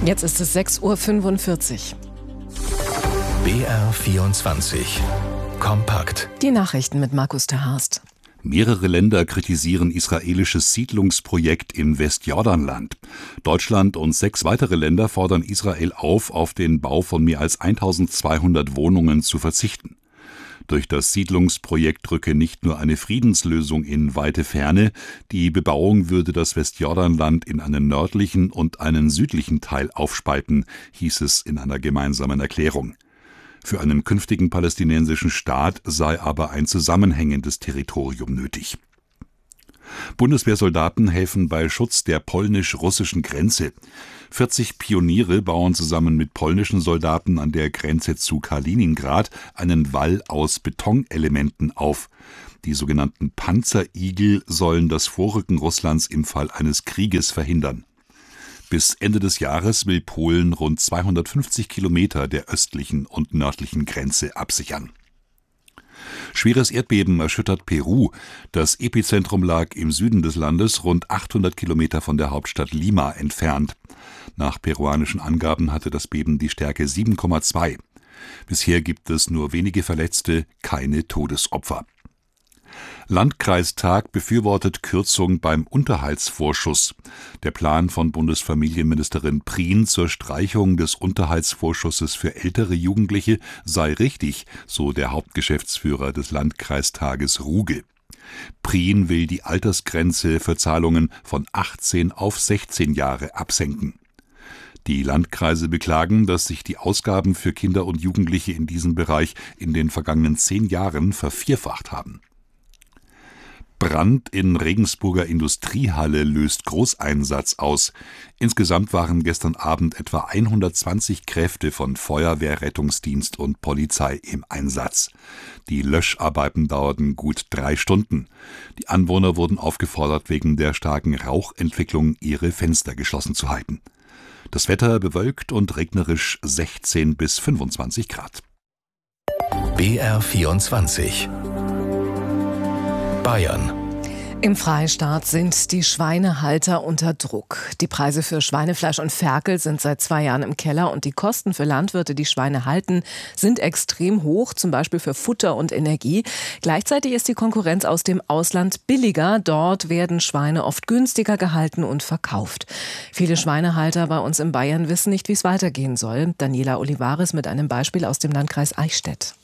Jetzt ist es 6:45 Uhr. BR24 Kompakt. Die Nachrichten mit Markus de Haast. Mehrere Länder kritisieren israelisches Siedlungsprojekt im Westjordanland. Deutschland und 6 weitere Länder fordern Israel auf den Bau von mehr als 1200 Wohnungen zu verzichten. Durch das Siedlungsprojekt rücke nicht nur eine Friedenslösung in weite Ferne, die Bebauung würde das Westjordanland in einen nördlichen und einen südlichen Teil aufspalten, hieß es in einer gemeinsamen Erklärung. Für einen künftigen palästinensischen Staat sei aber ein zusammenhängendes Territorium nötig. Bundeswehrsoldaten helfen bei Schutz der polnisch-russischen Grenze. 40 Pioniere bauen zusammen mit polnischen Soldaten an der Grenze zu Kaliningrad einen Wall aus Betonelementen auf. Die sogenannten Panzerigel sollen das Vorrücken Russlands im Fall eines Krieges verhindern. Bis Ende des Jahres will Polen rund 250 Kilometer der östlichen und nördlichen Grenze absichern. Schweres Erdbeben erschüttert Peru. Das Epizentrum lag im Süden des Landes, rund 800 Kilometer von der Hauptstadt Lima entfernt. Nach peruanischen Angaben hatte das Beben die Stärke 7,2. Bisher gibt es nur wenige Verletzte, keine Todesopfer. Landkreistag befürwortet Kürzung beim Unterhaltsvorschuss. Der Plan von Bundesfamilienministerin Prien zur Streichung des Unterhaltsvorschusses für ältere Jugendliche sei richtig, so der Hauptgeschäftsführer des Landkreistages Ruge. Prien will die Altersgrenze für Zahlungen von 18 auf 16 Jahre absenken. Die Landkreise beklagen, dass sich die Ausgaben für Kinder und Jugendliche in diesem Bereich in den vergangenen 10 Jahren vervierfacht haben. Brand in Regensburger Industriehalle löst Großeinsatz aus. Insgesamt waren gestern Abend etwa 120 Kräfte von Feuerwehr, Rettungsdienst und Polizei im Einsatz. Die Löscharbeiten dauerten gut 3 Stunden. Die Anwohner wurden aufgefordert, wegen der starken Rauchentwicklung ihre Fenster geschlossen zu halten. Das Wetter bewölkt und regnerisch 16 bis 25 Grad. BR24 Bayern. Im Freistaat sind die Schweinehalter unter Druck. Die Preise für Schweinefleisch und Ferkel sind seit 2 Jahren im Keller und die Kosten für Landwirte, die Schweine halten, sind extrem hoch, zum Beispiel für Futter und Energie. Gleichzeitig ist die Konkurrenz aus dem Ausland billiger. Dort werden Schweine oft günstiger gehalten und verkauft. Viele Schweinehalter bei uns in Bayern wissen nicht, wie es weitergehen soll. Daniela Olivares mit einem Beispiel aus dem Landkreis Eichstätt.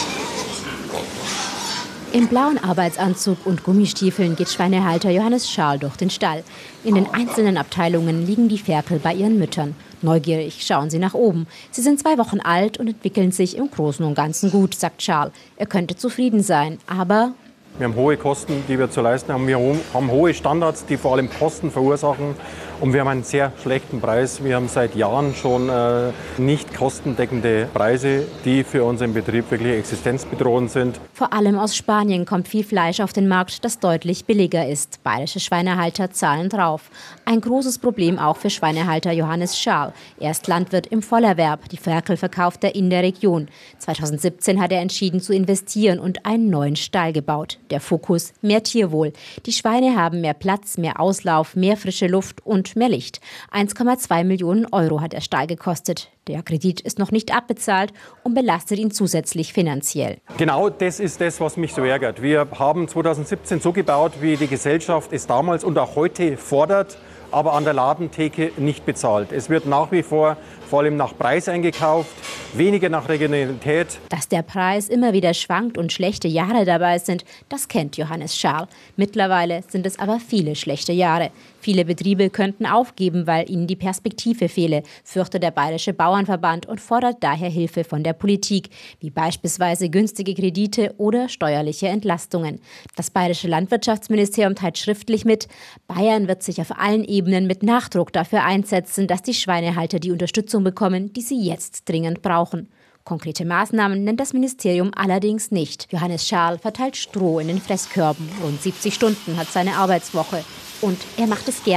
Im blauen Arbeitsanzug und Gummistiefeln geht Schweinehalter Johannes Scharl durch den Stall. In den einzelnen Abteilungen liegen die Ferkel bei ihren Müttern. Neugierig schauen sie nach oben. Sie sind 2 Wochen alt und entwickeln sich im Großen und Ganzen gut, sagt Scharl. Er könnte zufrieden sein, aber wir haben hohe Kosten, die wir zu leisten haben. Wir haben hohe Standards, die vor allem Kosten verursachen. Und wir haben einen sehr schlechten Preis. Wir haben seit Jahren schon nicht kostendeckende Preise, die für unseren Betrieb wirklich existenzbedrohend sind. Vor allem aus Spanien kommt viel Fleisch auf den Markt, das deutlich billiger ist. Bayerische Schweinehalter zahlen drauf. Ein großes Problem auch für Schweinehalter Johannes Scharl. Er ist Landwirt im Vollerwerb. Die Ferkel verkauft er in der Region. 2017 hat er entschieden zu investieren und einen neuen Stall gebaut. Der Fokus: mehr Tierwohl. Die Schweine haben mehr Platz, mehr Auslauf, mehr frische Luft und mehr Licht. 1,2 Millionen Euro hat der Stall gekostet. Der Kredit ist noch nicht abbezahlt und belastet ihn zusätzlich finanziell. Genau das ist das, was mich so ärgert. Wir haben 2017 so gebaut, wie die Gesellschaft es damals und auch heute fordert, aber an der Ladentheke nicht bezahlt. Es wird nach wie vor allem nach Preis eingekauft, weniger nach Regionalität. Dass der Preis immer wieder schwankt und schlechte Jahre dabei sind, das kennt Johannes Scharl. Mittlerweile sind es aber viele schlechte Jahre. Viele Betriebe könnten aufgeben, weil ihnen die Perspektive fehle, fürchtet der Bayerische Bauernverband und fordert daher Hilfe von der Politik, wie beispielsweise günstige Kredite oder steuerliche Entlastungen. Das Bayerische Landwirtschaftsministerium teilt schriftlich mit: Bayern wird sich auf allen Ebenen mit Nachdruck dafür einsetzen, dass die Schweinehalter die Unterstützung bekommen, die sie jetzt dringend brauchen. Konkrete Maßnahmen nennt das Ministerium allerdings nicht. Johannes Scharl verteilt Stroh in den Fresskörben. Rund 70 Stunden hat seine Arbeitswoche. Und er macht es gerne.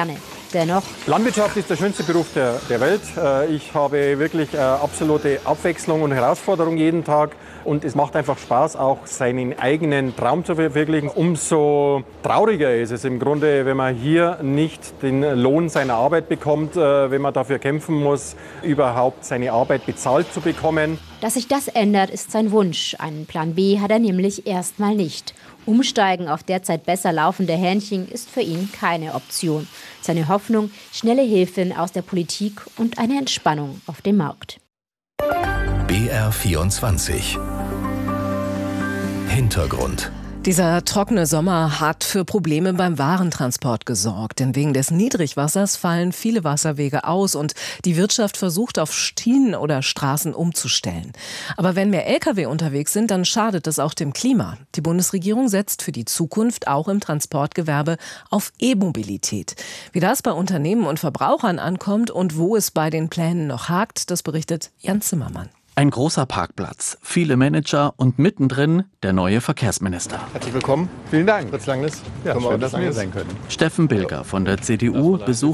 Dennoch: Landwirtschaft ist der schönste Beruf der Welt. Ich habe wirklich absolute Abwechslung und Herausforderung jeden Tag. Und es macht einfach Spaß, auch seinen eigenen Traum zu verwirklichen. Umso trauriger ist es im Grunde, wenn man hier nicht den Lohn seiner Arbeit bekommt, wenn man dafür kämpfen muss, überhaupt seine Arbeit bezahlt zu bekommen. Dass sich das ändert, ist sein Wunsch. Einen Plan B hat er nämlich erstmal nicht. Umsteigen auf derzeit besser laufende Hähnchen ist für ihn keine Option. Seine Hoffnung: schnelle Hilfen aus der Politik und eine Entspannung auf dem Markt. BR24 Hintergrund. Dieser trockene Sommer hat für Probleme beim Warentransport gesorgt. Denn wegen des Niedrigwassers fallen viele Wasserwege aus und die Wirtschaft versucht, auf Schienen oder Straßen umzustellen. Aber wenn mehr Lkw unterwegs sind, dann schadet das auch dem Klima. Die Bundesregierung setzt für die Zukunft auch im Transportgewerbe auf E-Mobilität. Wie das bei Unternehmen und Verbrauchern ankommt und wo es bei den Plänen noch hakt, das berichtet Jan Zimmermann. Ein großer Parkplatz, viele Manager und mittendrin der neue Verkehrsminister. Herzlich willkommen. Vielen Dank, Fritz Langnes. Ja, schön, dass wir hier sein können. Steffen Bilger von der CDU besucht